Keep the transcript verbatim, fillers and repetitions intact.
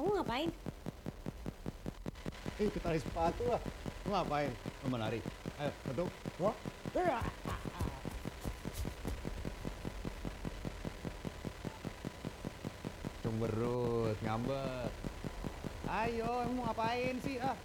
Kamu ngapain? Eh, tali sepatu lah. Lu ngapain? Lu menari. Ayo, duduk. Wah. Cemberut, ngambek. Ayo, emang mau ngapain sih? Ah,